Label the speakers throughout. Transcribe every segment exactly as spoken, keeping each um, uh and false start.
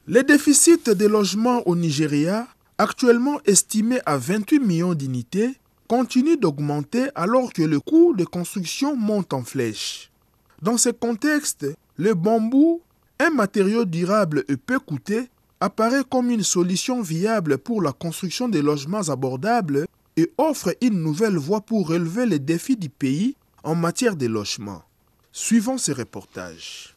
Speaker 1: Les déficits de logements au Nigeria, actuellement estimés à vingt-huit millions d'unités, continuent d'augmenter alors que le coût de construction monte en flèche. Dans ce contexte, le bambou, un matériau durable et peu coûteux, apparaît comme une solution viable pour la construction de logements abordables et offre une nouvelle voie pour relever les défis du pays en matière de logement. Suivons ce reportage.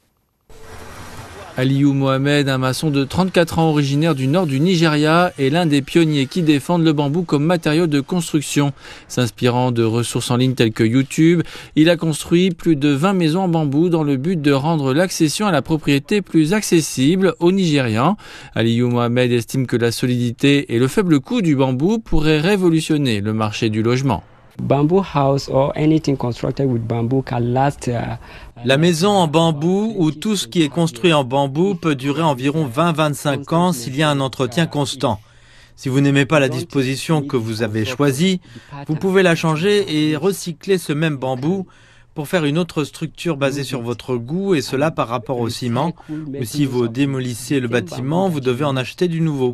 Speaker 2: Aliou Mohamed, un maçon de trente-quatre ans originaire du nord du Nigeria, est l'un des pionniers qui défendent le bambou comme matériau de construction. S'inspirant de ressources en ligne telles que YouTube, il a construit plus de vingt maisons en bambou dans le but de rendre l'accession à la propriété plus accessible aux Nigérians. Aliou Mohamed estime que la solidité et le faible coût du bambou pourraient révolutionner le marché du logement.
Speaker 3: Bamboo house or anything constructed with bamboo can last. Uh,
Speaker 4: La maison en bambou ou tout ce qui est construit en bambou peut durer environ vingt à vingt-cinq ans s'il y a un entretien constant. Si vous n'aimez pas la disposition que vous avez choisie, vous pouvez la changer et recycler ce même bambou pour faire une autre structure basée sur votre goût et cela par rapport au ciment. Ou si vous démolissez le bâtiment, vous devez en acheter du nouveau.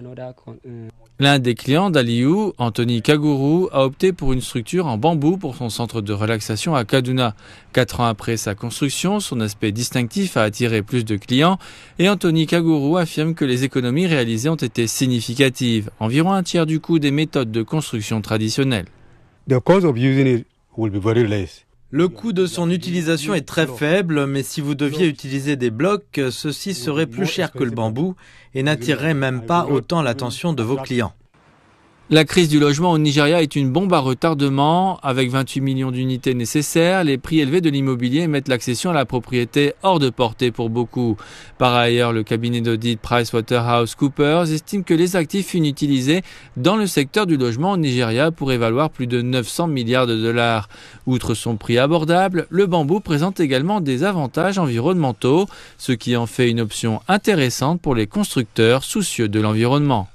Speaker 2: L'un des clients d'Aliou, Anthony Kaguru, a opté pour une structure en bambou pour son centre de relaxation à Kaduna. Quatre ans après sa construction, son aspect distinctif a attiré plus de clients et Anthony Kaguru affirme que les économies réalisées ont été significatives, environ un tiers du coût des méthodes de construction traditionnelles.
Speaker 5: The cost of using it will be very less.
Speaker 4: Le coût de son utilisation est très faible, mais si vous deviez utiliser des blocs, ceci serait plus cher que le bambou et n'attirerait même pas autant l'attention de vos clients.
Speaker 2: La crise du logement au Nigeria est une bombe à retardement. Avec vingt-huit millions d'unités nécessaires, les prix élevés de l'immobilier mettent l'accession à la propriété hors de portée pour beaucoup. Par ailleurs, le cabinet d'audit PricewaterhouseCoopers estime que les actifs inutilisés dans le secteur du logement au Nigeria pourraient valoir plus de neuf cents milliards de dollars. Outre son prix abordable, le bambou présente également des avantages environnementaux, ce qui en fait une option intéressante pour les constructeurs soucieux de l'environnement.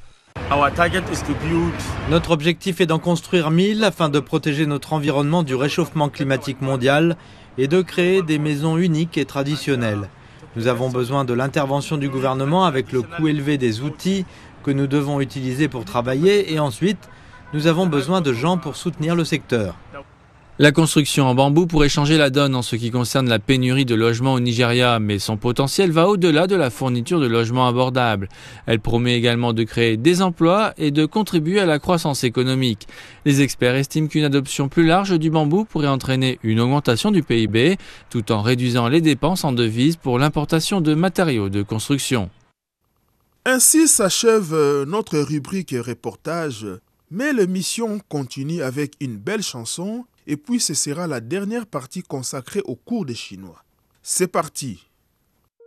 Speaker 4: Notre objectif est d'en construire mille afin de protéger notre environnement du réchauffement climatique mondial et de créer des maisons uniques et traditionnelles. Nous avons besoin de l'intervention du gouvernement avec le coût élevé des outils que nous devons utiliser pour travailler et ensuite, nous avons besoin de gens pour soutenir le secteur.
Speaker 2: La construction en bambou pourrait changer la donne en ce qui concerne la pénurie de logements au Nigeria, mais son potentiel va au-delà de la fourniture de logements abordables. Elle promet également de créer des emplois et de contribuer à la croissance économique. Les experts estiment qu'une adoption plus large du bambou pourrait entraîner une augmentation du P I B, tout en réduisant les dépenses en devises pour l'importation de matériaux de construction.
Speaker 1: Ainsi s'achève notre rubrique reportage, mais l'émission continue avec une belle chanson. Et puis ce sera la dernière partie consacrée au cours des Chinois. C'est parti!